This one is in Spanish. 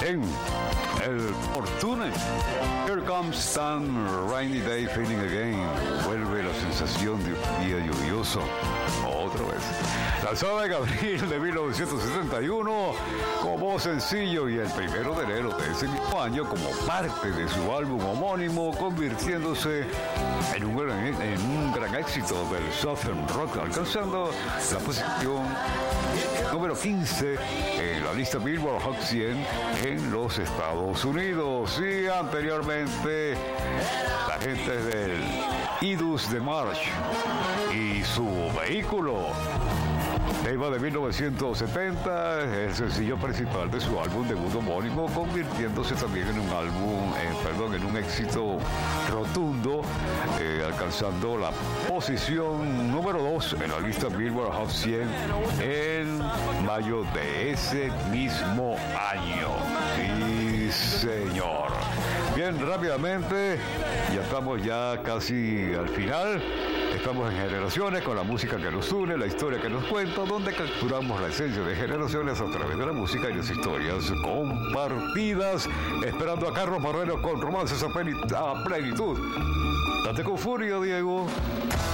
en el Fortune. Here comes some rainy day feeling again. Vuelve la sensación de un día lluvioso. Otra vez. Lanzada en abril de 1971 como sencillo y el 1 de enero de ese mismo año como parte de su álbum homónimo, convirtiéndose en un gran éxito del Southern Rock, alcanzando la posición número 15 en la lista Billboard Hot 100 en los Estados Unidos. Y anteriormente la gente del Idus de March y su vehículo, tema de 1970, el sencillo principal de su álbum debut homónimo, convirtiéndose también en un en un éxito rotundo, alcanzando la posición número 2 en la lista Billboard Hot 100 en mayo de ese mismo año. Sí, señor. Bien, rápidamente, ya estamos ya casi al final. Estamos en Generaciones, con la música que nos une, la historia que nos cuenta, donde capturamos la esencia de generaciones a través de la música y las historias compartidas. Esperando a Carlos Marrero con Romances a Plenitud. Date con furia, Diego.